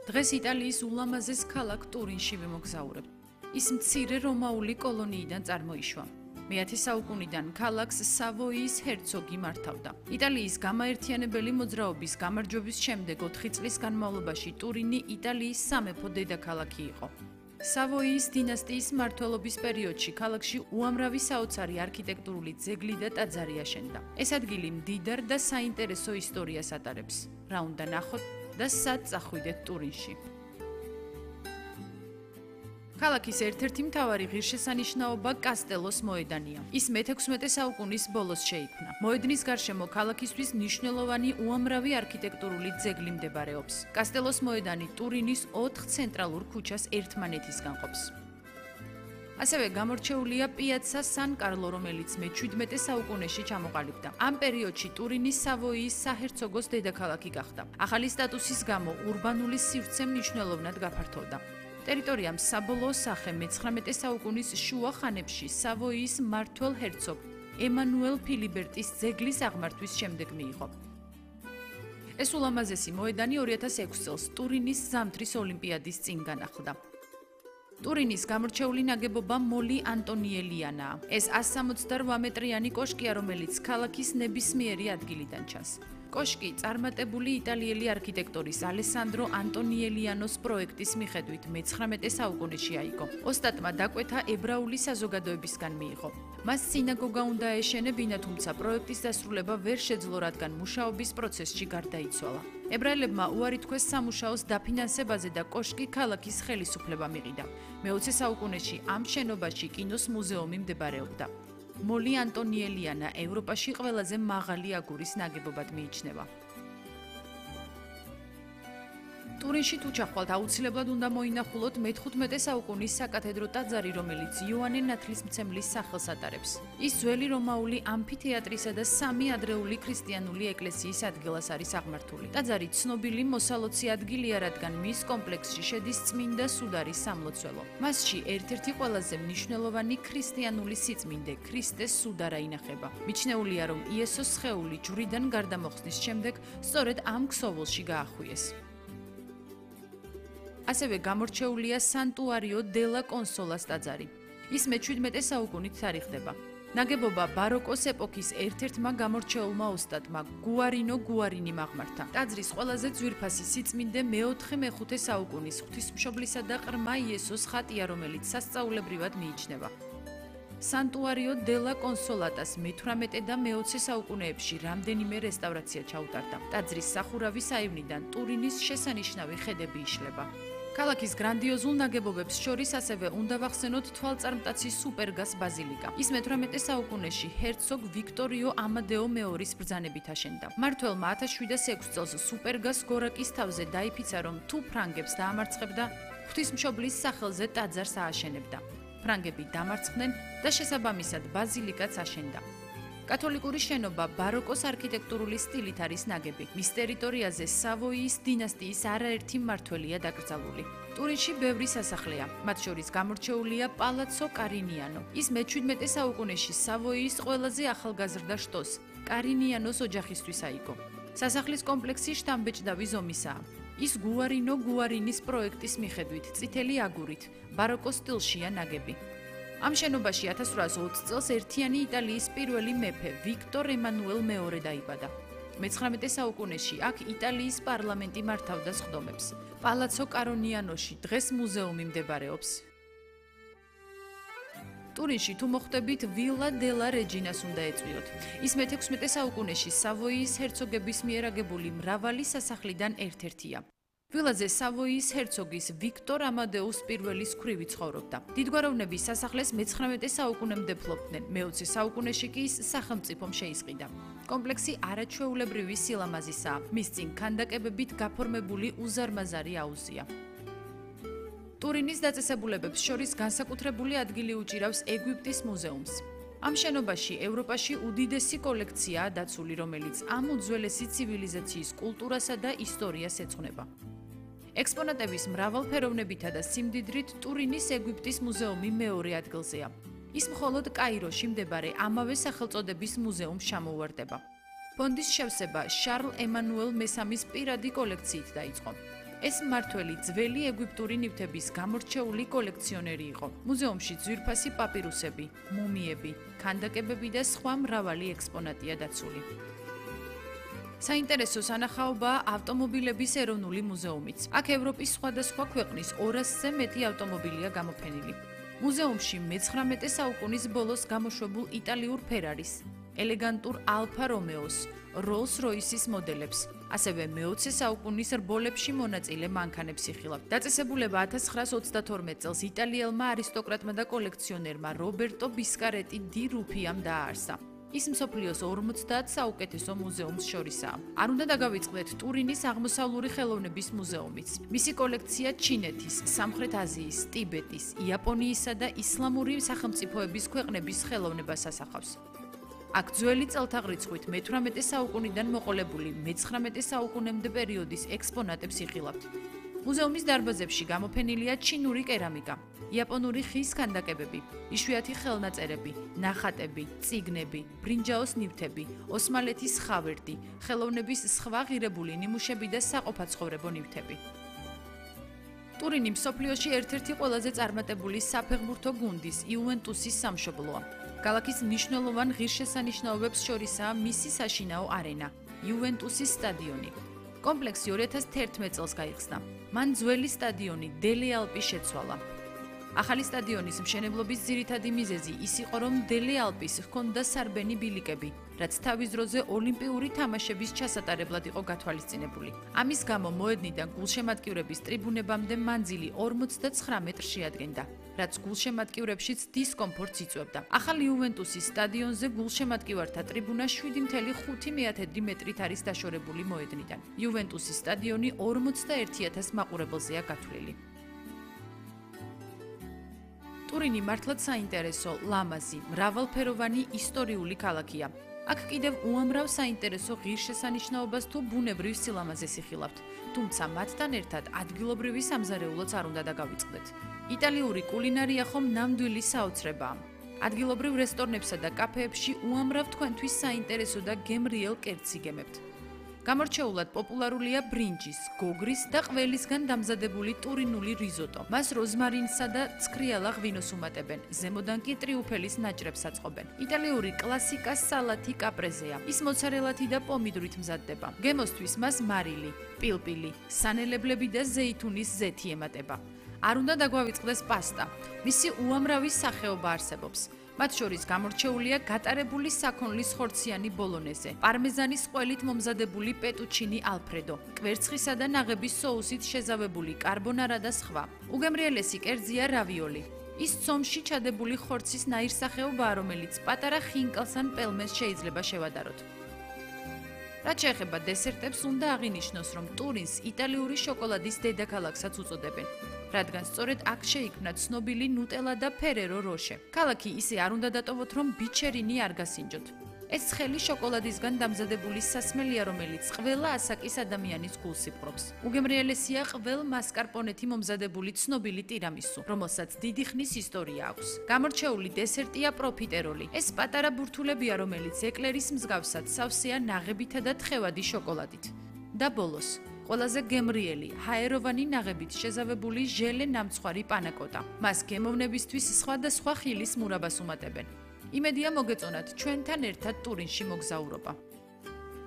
დღეს იტალიის ულამაზეს ქალაქ ტურინში ვიმოგზაურებთ. ის მცირე რომაული კოლონიიდან წარმოიშვა. მე-10 საუკუნიდან ქალაქს სავოიის ჰერცოგი მართავდა. იტალიის გამაერთიანებელი მოძრაობის გამარჯვების შემდეგ 4 წლის განმავლობაში ტურინი იტალიის სამეფო დედაქალაქი იყო. სავოიის დინასტიის მმართველობის პერიოდში ქალაქში უამრავი საოცარი არქიტექტურული ძეგლი და ტაძარი აშენდა. ეს ადგილი მდიდარ და საინტერესო ისტორიას ატარებს. რა უნდა ნახოთ და სად წახვიდეთ ტურინში. ქალაქის ერთ-ერთი მთავარი ღირსშესანიშნაობა კასტელოს მოედანია. ის მე-16 საუკუნის ბოლოს შეიქმნა. მოედნის გარშემო ქალაქისთვის მნიშვნელოვანი უამრავი არქიტექტურული ძეგლი მდებარეობს. კასტელოს მოედანი ტურინის 4 ცენტრალურ ქუჩას ერთმანეთისგან ყოფს. ასევე გამორჩეულია პიაცა სან კარლო, რომელიც მე-17 საუკუნეში ჩამოყალიბდა. ამ პერიოდში ტურინი სავოიის საჰერცოგოს დედაქალაქი გახდა. ახალი სტატუსის გამო ურბანული სივრცე მნიშვნელოვნად გაფართოვდა. ტერიტორიამ საბოლოო სახე მე-19 საუკუნის შუა ხანებში სავოიის მმართველ ჰერცოგ ემანუელ ფილიბერტის ძეგლის აღმართვის შემდეგ მიიღო. ეს ულამაზესი მოედანი 2006 წელს ტურინის ზამთრის ოლიმპიადის წინ განახლდა. ტურინის გამორჩეული ნაგებობა მოლი ანტონიელიანაა. ეს 168 მეტრიანი კოშკია, რომელიც ქალაქის ნებისმიერი ადგილიდან ჩანს. კოშკი წარმატებული იტალიელი არქიტექტორის ალესანდრო ანტონიელიანოს პროექტის მიხედვით მე-19 საუკუნეში აიგო. ოსტატმა დაკვეთა ებრაული საზოგადოებისგან მიიღო. მას სინაგოგა უნდა ეშენებინა, თუმცა პროექტის დასრულება ვერ შეძლო, რადგან მუშაობის პროცესში გარდაიცვალა. ებრაელებმა უარი თქვეს სამუშაოს დაფინანსებაზე და კოშკი ქალაქის ხელისუფლებამ მიყიდა. მე-20 საუკუნეში ამ შენობაში კინოს მუზეუმი მდებარეობდა. მოლი ანტონიელიანა ევროპაში ყველაზე მაღალი აგურის ნაგებობად მიიჩნევა. ტურინში თუ ჩახვალთ, აუცილებლად უნდა მოინახულოთ მე-15 საუკუნის საკათედრო ტაძარი, რომელიც იოანე ნათლისმცემლის სახელს ატარებს. ის ძველი რომაული ამფითეატრისა და 3 ადრეული ქრისტიანული ეკლესიის ადგილას არის აღმართული. ტაძარი ცნობილი მოსალოცი ადგილია, რადგან მის კომპლექსში შედის წმინდა სუდარის სამლოცველო. მასში ერთ-ერთი ყველაზე მნიშვნელოვანი ქრისტიანული სიწმინდე, ქრისტეს სუდარა ინახება. მიჩნეულია, რომ იესოს სხეული ჯვრიდან გარდამოხსნის შემდეგ სწორედ ამ ქსოვილში გაახვიეს. ასევე გამორჩეულია სანტუარიო დელა კონსოლას ტაძარი. ის მე-17 საუკუნით თარიღდება. ნაგებობა ბაროკოს ეპოქის ერთ-ერთმა გამორჩეულმა ოსტატმა გუარინო გუარინიმ აღმართა. ტაძრის ყველაზე ძვირფასი სიწმინდე მე-4-მე-5 საუკუნის ღვთისმშობლისა და ყრმა იესოს ხატია, რომელიც სასწაულებრივად მიიჩნევა. სანტუარიო დელა კონსოლატას მე-18 და მე-20 საუკუნეებში რამდენიმე რესტავრაცია ჩაუტარდა. ტაძრის სახურავის აივნიდან ტურინის შესანიშნავი ხედები იშლება. ქალაქის გრანდიოზულ ნაგებობებს შორის ასევე უნდა ვახსენოთ თვალწარმტაცი სუპერგას ბაზილიკა. ის მე-18 საუკუნეში ჰერცოგ ვიქტორიო ამადეო მეორის ბრძანებით აშენდა. მმართველმა 1706 წელს სუპერგას გორაკის თავზე დაიფიცა, რომ თუ ფრანგებს დაამარცხებდა, ღვთისმშობლის სახელზე ტაძარს ააშენებდა. ფრანგები დამარცხდნენ და შესაბამისად ბაზილიკაც აშენდა. კათოლიკური შენობა ბაროკოს არქიტექტურული სტილით არის ნაგები. მის ტერიტორიაზე სავოიის დინასტიის არაერთი მმართველია დაკრძალული. ტურინში ბევრი სასახლეა, მათ შორის გამორჩეულია პალაცო კარინიანო. ის მე-17 საუკუნეში სავოიის ყველაზე ახალგაზრდა შტოს, კარინიანოს ოჯახისთვის აიგო. სასახლის კომპლექსი შთამბეჭდავი ზომისაა. ის გუარინო გუარინის პროექტის მიხედვით წითელი აგურით, ბაროკოს სტილშია ნაგები. ამ შენობაში 1820 წელს ერთიანი იტალიის პირველი მეფე ვიქტორ ემანუელ მეორე დაიბადა. მე-19 საუკუნეში აქ იტალიის პარლამენტი მართავდა სხდომებს. პალაცო კარონიანოში დღეს მუზეუმი მდებარეობს. ტურინში თუ მოხვდებით, ვილა დელა რეჯინას უნდა ეწვიოთ. ის მე-16 საუკუნეში სავოიის ჰერცოგების მიერ აგებული მრავალი სასახლიდან ერთ-ერთია. ვილაზე სავოიის ჰერცოგის ვიქტორ ამადეუს პირველის ქვრივი ცხოვრობდა. დიდგვაროვნების სასახლეს მე-19 საუკუნემდე ფლობდნენ. მე-20 საუკუნეში კი ის სახელმწიფომ შეისყიდა. კომპლექსი არაჩვეულებრივი სილამაზისაა. მის წინ ქანდაკებებით გაფორმებული უზარმაზარი აუზია. ტურინის დაწესებულებებს შორის განსაკუთრებული ადგილი უჭირავს ეგვიპტის მუზეუმს. ამ შენობაში ევროპაში უდიდესი კოლექციაა დაცული, რომელიც ამ უძველესი ცივილიზაციის კულტურასა და ისტორიას ეძღვნება. ექსპონატების მრავალფეროვნებითა და სიმდიდრით ტურინის ეგვიპტის მუზეუმი მეორე ადგილზეა. ის მხოლოდ კაიროში მდებარე ამავე სახელწოდების მუზეუმს ჩამოუვარდება. ფონდის შევსება შარლ ემანუელ მესამის პირადი კოლექციით დაიწყო. ეს მმართველი ძველი ეგვიპტური ნივთების გამორჩეული კოლექციონერი იყო. მუზეუმში ძვირფასი პაპირუსები, მუმიები, ქანდაკებები და სხვა მრავალი ექსპონატია დაცული. საინტერესო სანახაობაა ავტომობილების ეროვნული მუზეუმიც. აქ ევროპის სხვადასხვა ქვეყნის 200-ზე მეტი ავტომობილია გამოფენილი. მუზეუმში მე-19 საუკუნის ბოლოს გამოშვებულ იტალიურ ფერარის, ელეგანტურ ალფა რომეოს, როლს როისის მოდელებს, ასევე მე-20 საუკუნის რბოლებში მონაწილე მანქანებს იხილავთ. დაწესებულება 1932 წელს იტალიელმა არისტოკრატმა და კოლექციონერმა რობერტო ბისკარეტი დი რუფიამ დააარსა. ის მსოფლიოს 50 საუკეთესო მუზეუმს შორისაა. არ უნდა დაგავიწყდეთ ტურინის აღმოსავლური ხელოვნების მუზეუმიც. მისი კოლექცია ჩინეთის, სამხრეთ აზიის, ტიბეტის, იაპონიისა და ისლამური სახელმწიფოების ქვეყნების ხელოვნებას ასახავს. აქ ძველი წელთაღრიცხვით მე-18 საუკუნიდან მოყოლებული მე-19 საუკუნემდე პერიოდის ექსპონატებს იხილავთ. მუზეუმის დარბაზებში გამოფენილია ჩინური კერამიკა, იაპონური ხის ქანდაკებები, იშვიათი ხელნაწერები, ნახატები, წიგნები, ბრინჯაოს ნივთები, ოსმალეთის ხავერდი, ხელოვნების სხვა ღირებული ნიმუშები და საყოფაცხოვრებო ნივთები. ტურინი მსოფლიოში ერთ-ერთი ყველაზე წარმატებული საფეხბურთო გუნდის იუვენტუსის სამშობლოა. ქალაქის მნიშვნელოვან ღირსშესანიშნაობებს შორისაა მისი საშინაო არენა, იუვენტუსის სტადიონი. კომპლექსი 2011 წელს გაიხსნა. მან ძველი სტადიონი დელე ალპი შეცვალა. ახალი სტადიონის მშენებლობის ძირითადი მიზეზი ის იყო, რომ დელე ალპის ჰქონდა სარბენი ბილიკები, რაც თავის დროზე ოლიმპიური თამაშების ჩასატარებლად იყო გათვალისწინებული. ამის გამო მოედნიდან გულშემატკივრების ტრიბუნებამდე მანძილი 49 მეტრს შეადგენდა, რაც გულშემატკივრებშიც დისკომფორტს იწვევდა. ახალი იუვენტუსის სტადიონზე გულშემატკივართა ტრიბუნა 7.5 მეტრით არის დაშორებული მოედნიდან. იუვენტუსის სტადიონი 41,000 მაყურებელზეა გათვლილი. ტურინი მართლაც საინტერესო, ლამაზი, მრავალფეროვანი ისტორიული ქალაქია. აქ კიდევ უამრავ საინტერესო ღირსშესანიშნაობას თუ ბუნებრივ სილამაზეს იხილავთ, თუმცა მათთან ერთად ადგილობრივი სამზარეულოც არ უნდა დაგავიწყდეთ. იტალიური კულინარია ხომ ნამდვილი საოცრებაა. ადგილობრივ რესტორნებსა და კაფეებში უამრავ თქვენთვის საინტერესო და გემრიელ კერძს იგემებთ. გამორჩეულად პოპულარულია ბრინჯის, გოგრის და ყველისგან დამზადებული ტურინული რიზოტო. მას როზმარინსა და ცქრიალა ღვინოს უმატებენ, ზემოდან კი ტრიუფელის ნაჭრებს აწყობენ. იტალიური კლასიკა სალათი კაპრეზეა. ის მოცარელათი და პომიდრით მზადდება. გემოსთვის მას მარილი, პილპილი, სანელებლები და ზეითუნის ზეთი ემატება. არ უნდა დაგვავიწყდეს პასტა. მისი უამრავი სახეობა არსებობს. მათ შორის გამორჩეულია გატარებული საქონლის ხორციანი ბოლონეზე, პარმეზანის ყველით მომზადებული პეტუჩინი ალფრედო, კვერცხისა და ნაღების соусით შეზავებული კარბონარა და სხვა. უგემრიელესი კერძია რავიოლი. ის ცომში ჩადებული ხორცის ნაირსახეობაა, რომელიც პატარა ხინკალს ან პელმენს შეიძლება შევადაროთ. რაც შეეხება დესერტებს, უნდა აღინიშნოს, რომ ტურინს იტალიური შოკოლადის დედაქალაქსაც უწოდებენ, რადგან სწორედ აქ შეიქმნა ცნობილი ნუტელა და ფერერო როშე. ქალაქი ისე არ უნდა დატოვოთ, რომ ბიჩერინი არ გასინჯოთ. ეს ცხელი შოკოლადისგან დამზადებული სასმელია, რომელიც ყველა ასაკის ადამიანის გულს იპყრობს. უგემრიელესია ყველ მასკარპონეთი მომზადებული ცნობილი ტირამისუ, რომელსაც დიდი ხნის ისტორია აქვს. გამორჩეული დესერტია პროფიტეროლი. ეს პატარა ბურთულებია, რომელიც ეკლერის მსგავსად სავსეა ნაღებითა და თხევადი შოკოლადით. და ბოლოს, ყველაზე გემრიელი, ჰაეროვანი ნაღებით შეზავებული ჟელე ნამცხვარი პანაკოტა. მას გემოვნებისთვის სხვადასხვა ხილის მურაბას უმატებენ. იმედია მოგეწონათ ჩვენთან ერთად ტურინში მოგზაურობა.